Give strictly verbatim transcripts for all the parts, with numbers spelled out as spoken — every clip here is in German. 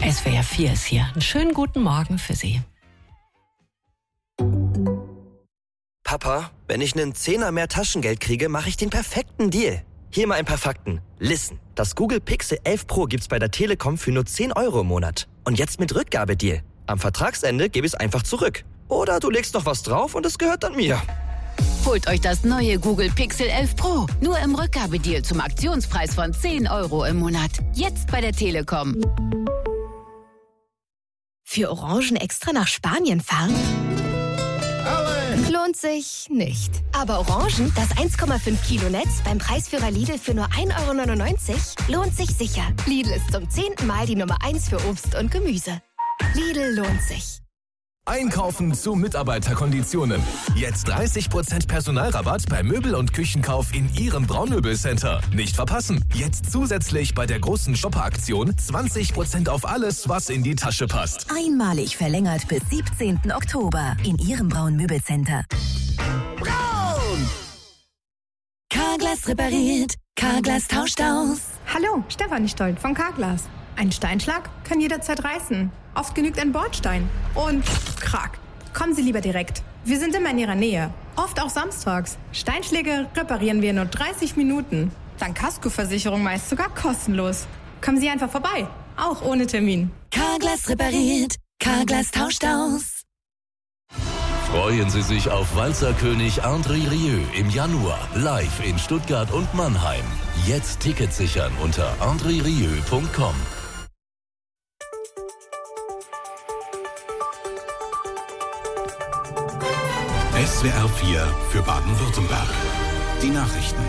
S W R vier ist hier. Einen schönen guten Morgen für Sie. Papa, wenn ich einen Zehner mehr Taschengeld kriege, mache ich den perfekten Deal. Hier mal ein paar Fakten. Listen, das Google Pixel elf Pro gibt's bei der Telekom für nur zehn Euro im Monat. Und jetzt mit Rückgabedeal. Am Vertragsende gebe ich es einfach zurück. Oder du legst noch was drauf und es gehört dann mir. Holt euch das neue Google Pixel elf Pro. Nur im Rückgabedeal zum Aktionspreis von zehn Euro im Monat. Jetzt bei der Telekom. Für Orangen extra nach Spanien fahren? Lohnt sich nicht. Aber Orangen, das eins Komma fünf Kilo Netz beim Preisführer Lidl für nur ein Euro neunundneunzig, lohnt sich sicher. Lidl ist zum zehnten Mal die Nummer eins für Obst und Gemüse. Lidl lohnt sich. Einkaufen zu Mitarbeiterkonditionen. Jetzt dreißig Prozent Personalrabatt bei Möbel- und Küchenkauf in Ihrem Braunmöbelcenter. Nicht verpassen. Jetzt zusätzlich bei der großen Shopper-Aktion zwanzig Prozent auf alles, was in die Tasche passt. Einmalig verlängert bis siebzehnten Oktober in Ihrem Braunmöbelcenter. Braun! Carglass repariert. Carglass tauscht aus. Hallo, Stefanie Stolt von Carglass. Ein Steinschlag kann jederzeit reißen. Oft genügt ein Bordstein. Und krack. Kommen Sie lieber direkt. Wir sind immer in Ihrer Nähe. Oft auch samstags. Steinschläge reparieren wir in nur dreißig Minuten. Dank Kaskoversicherung meist sogar kostenlos. Kommen Sie einfach vorbei. Auch ohne Termin. Carglass repariert. Carglass tauscht aus. Freuen Sie sich auf Walzerkönig André Rieu im Januar. Live in Stuttgart und Mannheim. Jetzt Tickets sichern unter andre rieu punkt com. S W R vier für Baden-Württemberg. Die Nachrichten.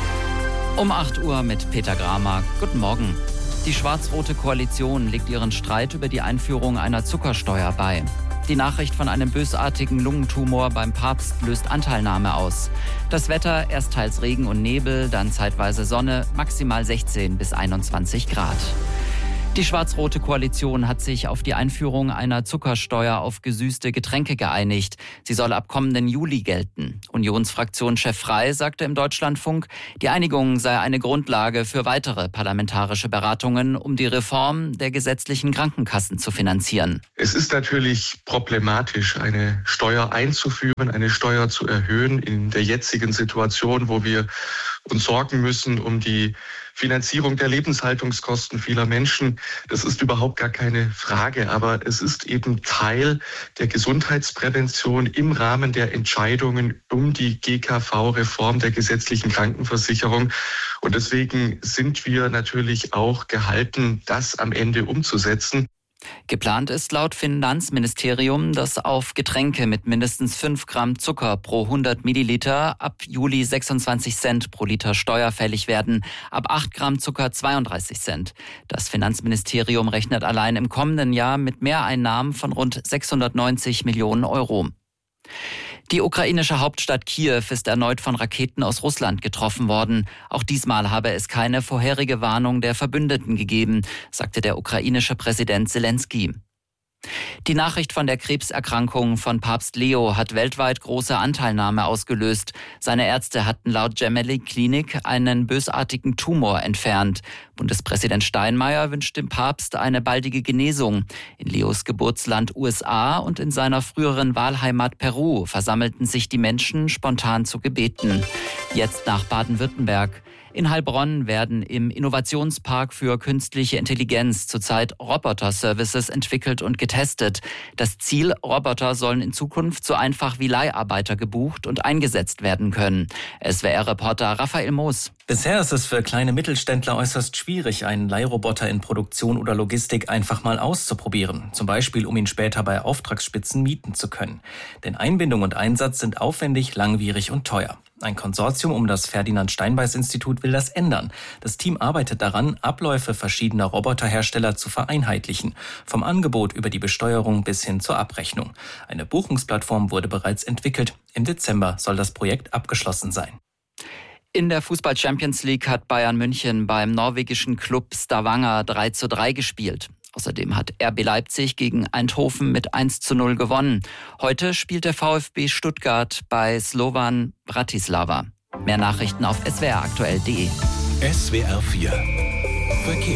Um acht Uhr mit Peter Gramer. Guten Morgen. Die schwarz-rote Koalition legt ihren Streit über die Einführung einer Zuckersteuer bei. Die Nachricht von einem bösartigen Lungentumor beim Papst löst Anteilnahme aus. Das Wetter, erst teils Regen und Nebel, dann zeitweise Sonne, maximal sechzehn bis einundzwanzig Grad. Die schwarz-rote Koalition hat sich auf die Einführung einer Zuckersteuer auf gesüßte Getränke geeinigt. Sie soll ab kommenden Juli gelten. Unionsfraktionschef Frey sagte im Deutschlandfunk, die Einigung sei eine Grundlage für weitere parlamentarische Beratungen, um die Reform der gesetzlichen Krankenkassen zu finanzieren. Es ist natürlich problematisch, eine Steuer einzuführen, eine Steuer zu erhöhen in der jetzigen Situation, wo wir uns sorgen müssen um die Finanzierung der Lebenshaltungskosten vieler Menschen. Das ist überhaupt gar keine Frage, aber es ist eben Teil der Gesundheitsprävention im Rahmen der Entscheidungen um die G K V-Reform der gesetzlichen Krankenversicherung. Und deswegen sind wir natürlich auch gehalten, das am Ende umzusetzen. Geplant ist laut Finanzministerium, dass auf Getränke mit mindestens fünf Gramm Zucker pro hundert Milliliter ab Juli sechsundzwanzig Cent pro Liter steuerfällig werden, ab acht Gramm Zucker zweiunddreißig Cent. Das Finanzministerium rechnet allein im kommenden Jahr mit Mehreinnahmen von rund sechshundertneunzig Millionen Euro. Die ukrainische Hauptstadt Kiew ist erneut von Raketen aus Russland getroffen worden. Auch diesmal habe es keine vorherige Warnung der Verbündeten gegeben, sagte der ukrainische Präsident Selenskyj. Die Nachricht von der Krebserkrankung von Papst Leo hat weltweit große Anteilnahme ausgelöst. Seine Ärzte hatten laut Gemelli Klinik einen bösartigen Tumor entfernt. Bundespräsident Steinmeier wünscht dem Papst eine baldige Genesung. In Leos Geburtsland U S A und in seiner früheren Wahlheimat Peru versammelten sich die Menschen spontan zu Gebeten. Jetzt nach Baden-Württemberg. In Heilbronn werden im Innovationspark für künstliche Intelligenz zurzeit Roboter-Services entwickelt und getestet. Das Ziel, Roboter sollen in Zukunft so einfach wie Leiharbeiter gebucht und eingesetzt werden können. S W R-Reporter Raphael Moos. Bisher ist es für kleine Mittelständler äußerst schwierig, einen Leihroboter in Produktion oder Logistik einfach mal auszuprobieren. Zum Beispiel, um ihn später bei Auftragsspitzen mieten zu können. Denn Einbindung und Einsatz sind aufwendig, langwierig und teuer. Ein Konsortium um das Ferdinand-Steinbeis-Institut will das ändern. Das Team arbeitet daran, Abläufe verschiedener Roboterhersteller zu vereinheitlichen. Vom Angebot über die Besteuerung bis hin zur Abrechnung. Eine Buchungsplattform wurde bereits entwickelt. Im Dezember soll das Projekt abgeschlossen sein. In der Fußball-Champions League hat Bayern München beim norwegischen Club Stavanger drei zu drei gespielt. Außerdem hat R B Leipzig gegen Eindhoven mit eins zu null gewonnen. Heute spielt der VfB Stuttgart bei Slovan Bratislava. Mehr Nachrichten auf s w r aktuell punkt d e. S W R vier Verkehr.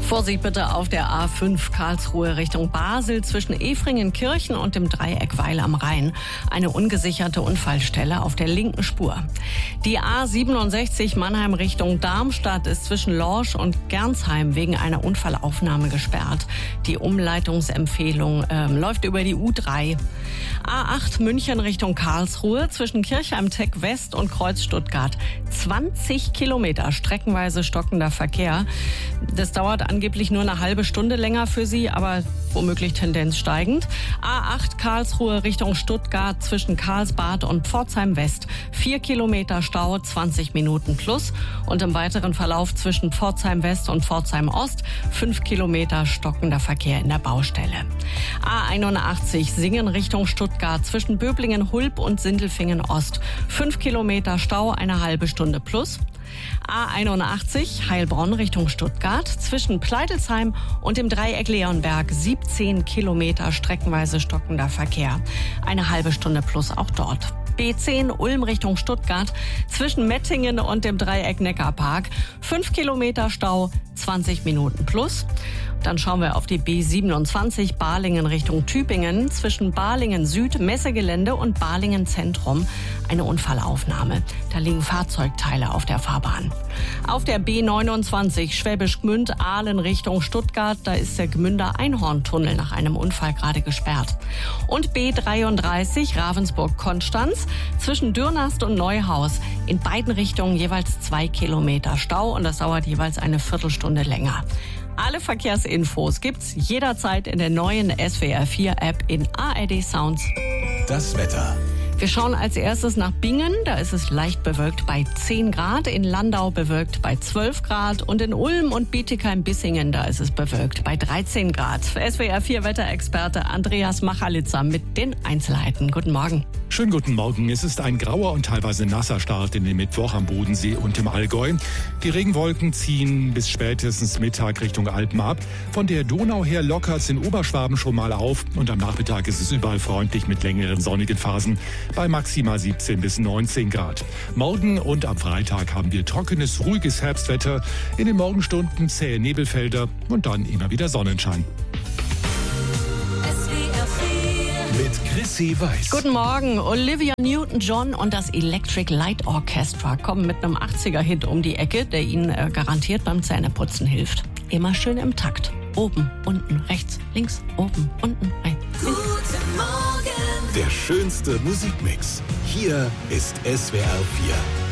Vorsicht bitte auf der A fünf Karlsruhe Richtung Basel zwischen Efringenkirchen und dem Dreieck Weil am Rhein. Eine ungesicherte Unfallstelle auf der linken Spur. Die A siebenundsechzig Mannheim Richtung Darmstadt ist zwischen Lorsch und Gernsheim wegen einer Unfallaufnahme gesperrt. Die Umleitungsempfehlung äh, läuft über die U drei. A acht München Richtung Karlsruhe zwischen Kirchheim-Tech West und Kreuz Stuttgart. zwanzig Kilometer streckenweise stockender Verkehr. Das dauert angeblich nur eine halbe Stunde länger für Sie, aber womöglich Tendenz steigend. A acht Karlsruhe Richtung Stuttgart zwischen Karlsbad und Pforzheim West. Vier Kilometer Stau, zwanzig Minuten plus. Und im weiteren Verlauf zwischen Pforzheim West und Pforzheim Ost fünf Kilometer stockender Verkehr in der Baustelle. A einundachtzig Singen Richtung Stuttgart zwischen Böblingen-Hulb und Sindelfingen Ost. Fünf Kilometer Stau, eine halbe Stunde plus. A einundachtzig Heilbronn Richtung Stuttgart zwischen Pleitelsheim und dem Dreieck Leonberg siebzehn Kilometer streckenweise stockender Verkehr. Eine halbe Stunde plus auch dort. B zehn Ulm Richtung Stuttgart zwischen Mettingen und dem Dreieck Neckarpark. fünf Kilometer Stau, zwanzig Minuten plus. Dann schauen wir auf die B siebenundzwanzig Balingen Richtung Tübingen zwischen Balingen Süd, Messegelände und Balingen Zentrum. Eine Unfallaufnahme. Da liegen Fahrzeugteile auf der Fahrbahn. Auf der B neunundzwanzig Schwäbisch Gmünd, Aalen Richtung Stuttgart, da ist der Gmünder Einhorntunnel nach einem Unfall gerade gesperrt. Und B dreiunddreißig Ravensburg-Konstanz zwischen Dürnast und Neuhaus. In beiden Richtungen jeweils zwei Kilometer Stau und das dauert jeweils eine Viertelstunde länger. Alle Verkehrsinfos gibt's jederzeit in der neuen S W R vier App in A R D Sounds. Das Wetter. Wir schauen als erstes nach Bingen. Da ist es leicht bewölkt bei zehn Grad. In Landau bewölkt bei zwölf Grad. Und in Ulm und Bietigheim-Bissingen, da ist es bewölkt bei dreizehn Grad. S W R vier Wetterexperte Andreas Machalitzer mit den Einzelheiten. Guten Morgen. Schönen guten Morgen. Es ist ein grauer und teilweise nasser Start in den Mittwoch am Bodensee und im Allgäu. Die Regenwolken ziehen bis spätestens Mittag Richtung Alpen ab. Von der Donau her lockert es in Oberschwaben schon mal auf. Und am Nachmittag ist es überall freundlich mit längeren sonnigen Phasen bei maximal siebzehn bis neunzehn Grad. Morgen und am Freitag haben wir trockenes, ruhiges Herbstwetter. In den Morgenstunden zähe Nebelfelder und dann immer wieder Sonnenschein. Mit Chrissy Weiß. Guten Morgen. Olivia Newton-John und das Electric Light Orchestra kommen mit einem achtziger-Hit um die Ecke, der Ihnen äh, garantiert beim Zähneputzen hilft. Immer schön im Takt. Oben, unten, rechts, links, oben, unten, rechts. Guten Morgen. Der schönste Musikmix. Hier ist S W R vier.